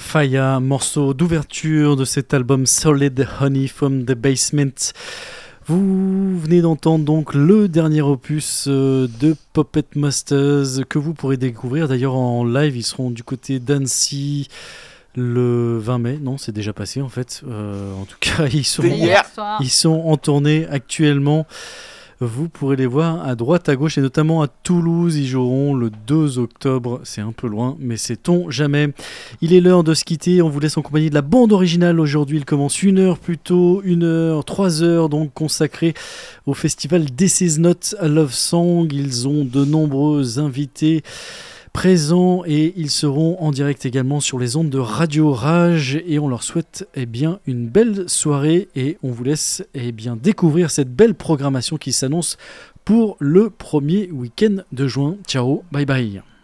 Faya, morceau d'ouverture de cet album Solid Honey from the Basement. Vous venez d'entendre donc le dernier opus de Puppet Masters que vous pourrez découvrir d'ailleurs en live. Ils seront du côté d'Annecy le 20 mai. Non, c'est déjà passé en fait. En tout cas, ils sont en tournée actuellement. Vous pourrez les voir à droite, à gauche et notamment à Toulouse. Ils joueront le 2 octobre. C'est un peu loin, mais sait-on jamais. Il est l'heure de se quitter. On vous laisse en compagnie de la bande originale. Aujourd'hui, il commence 1 heure plus tôt, 1 heure, 3 heures donc consacrées au festival This Is Not a Love Song. Ils ont de nombreux invités présents et ils seront en direct également sur les ondes de Radio Rage et on leur souhaite une belle soirée et on vous laisse découvrir cette belle programmation qui s'annonce pour le premier week-end de juin. Ciao, bye bye.